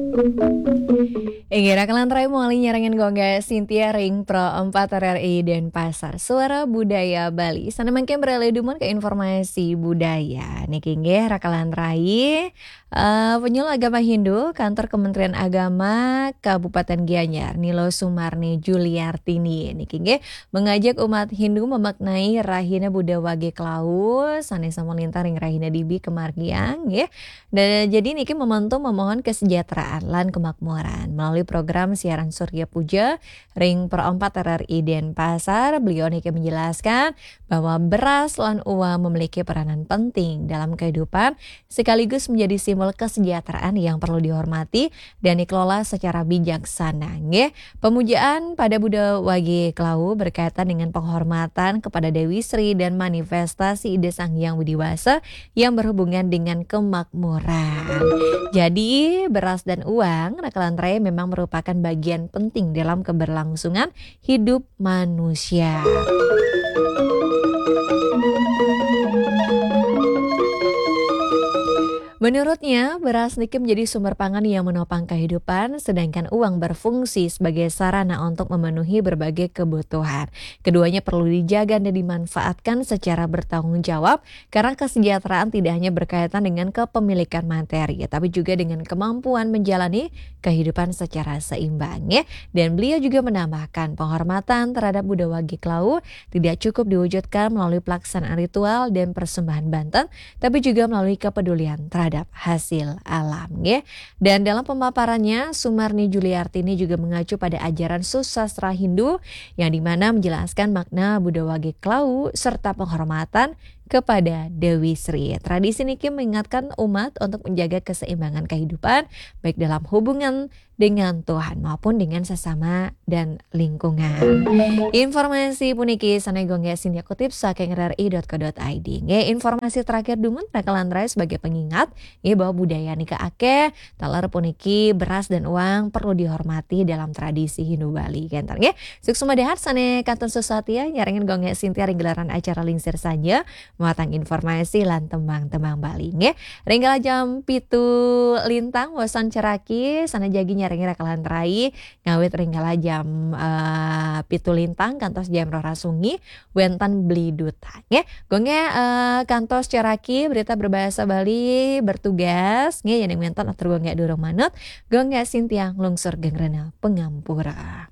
Ingira Kelantrai Muali nyarangan gongga Cynthia Ring Pro 4 RRI dan Pasar Suara Budaya Bali. Sana mangke beralih dumun ke informasi budaya. Niki nggih Rakalantrai penyuluh agama Hindu Kantor Kementerian Agama Kabupaten Gianyar Nilo Sumarni Juliartini niki nggih mengajak umat Hindu memaknai Rahina Buddha Wage Klau sanesa molintang ring Rahina Dibi Kemargiang nggih. Dan jadi niki memohon kesejahteraan lan kemakmuran melalui program siaran Surya Puja Ring Pro 4 RRI Denpasar. Beliau niki menjelaskan bahwa beras lan uang memiliki peranan penting dalam kehidupan sekaligus menjadi simbol kesejahteraan yang perlu dihormati dan dikelola secara bijaksana. Nggih, pemujaan pada Buddha Wage Klau berkaitan dengan penghormatan kepada Dewi Sri dan manifestasi ide Sang Hyang Widiwasa yang berhubungan dengan kemakmuran. Jadi, beras dan uang Rakalantrai memang merupakan bagian penting dalam keberlangsungan hidup manusia. Menurutnya, beras niki menjadi sumber pangan yang menopang kehidupan, sedangkan uang berfungsi sebagai sarana untuk memenuhi berbagai kebutuhan. Keduanya perlu dijaga dan dimanfaatkan secara bertanggung jawab, karena kesejahteraan tidak hanya berkaitan dengan kepemilikan materi, tapi juga dengan kemampuan menjalani kehidupan secara seimbang. Ya. Dan beliau juga menambahkan penghormatan terhadap Buddha Wage Klau tidak cukup diwujudkan melalui pelaksanaan ritual dan persembahan banten, tapi juga melalui kepedulian terhadap hasil alam. Ya. Dan dalam pemaparannya, Sumarni Juliartini juga mengacu pada ajaran susastra Hindu yang dimana menjelaskan makna Buddha Wage Klau serta penghormatan kepada Dewi Sri. Tradisi niki mengingatkan umat untuk menjaga keseimbangan kehidupan baik dalam hubungan dengan Tuhan maupun dengan sesama dan lingkungan. Informasi puniki sanegongge Sindia kutip saking rri.co.id. Nggih, informasi terakhir dumun Rakalantrai sebagai pengingat nggih bahwa budaya nika akeh taler puniki beras dan uang perlu dihormati dalam tradisi Hindu Bali. Gentar nggih. Sukses dehat sane kanton Susatia nyaringin gongge Sintia ring gelaran acara lingsir saja muatang informasi lan tembang-tembang Bali nggih. Ringgala jam 7 lintang wasan ceraki sana jagi nyaringi Rakalantrai ngawit ringgala jam 7 lintang kantos jam Rora Sungi wentan beli duta nggih. Gongge kantos ceraki berita berbahasa Bali bertugas nggih yang wentan atur gongge durung manut gongge Sintia lungsur gengrena pengampura.